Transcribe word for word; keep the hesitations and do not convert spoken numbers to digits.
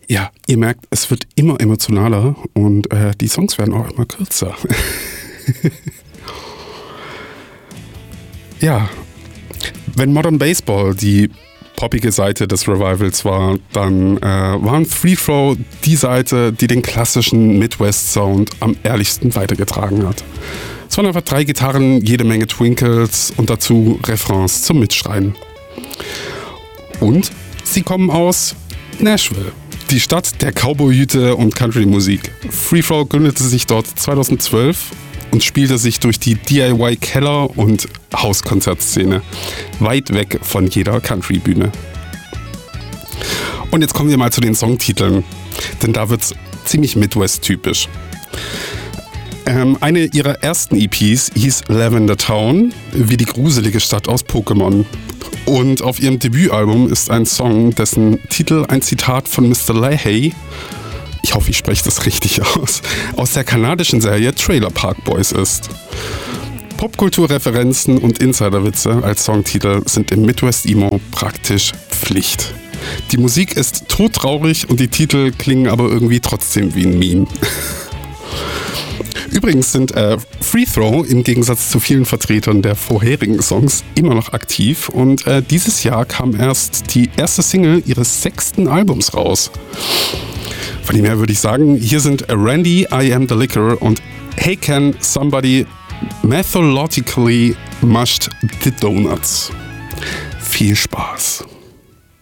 Ja, ihr merkt, es wird immer emotionaler und äh, die Songs werden auch immer kürzer. Ja, wenn Modern Baseball die poppige Seite des Revivals war, dann äh, waren Free Throw die Seite, die den klassischen Midwest-Sound am ehrlichsten weitergetragen hat. Es waren einfach drei Gitarren, jede Menge Twinkles und dazu Refrains zum Mitschreien. Und sie kommen aus Nashville, die Stadt der Cowboyhüte und Country-Musik. Free Throw gründete sich dort zweitausendzwölf und spielte sich durch die D I Y-Keller- und Hauskonzertszene, weit weg von jeder Country-Bühne. Und jetzt kommen wir mal zu den Songtiteln, denn da wird's ziemlich Midwest-typisch. Ähm, eine ihrer ersten E Ps hieß Lavender Town, wie die gruselige Stadt aus Pokémon. Und auf ihrem Debütalbum ist ein Song, dessen Titel ein Zitat von Mister Lahey, ich hoffe, ich spreche das richtig aus, aus der kanadischen Serie Trailer Park Boys ist. Popkulturreferenzen und Insiderwitze als Songtitel sind im Midwest-Emo praktisch Pflicht. Die Musik ist todtraurig und die Titel klingen aber irgendwie trotzdem wie ein Meme. Übrigens sind äh, Free Throw im Gegensatz zu vielen Vertretern der vorherigen Songs immer noch aktiv und äh, dieses Jahr kam erst die erste Single ihres sechsten Albums raus. Von dem her würde ich sagen, hier sind Randy, I Am the Liquor und Hey Can Somebody Methodologically Mushed the Donuts. Viel Spaß!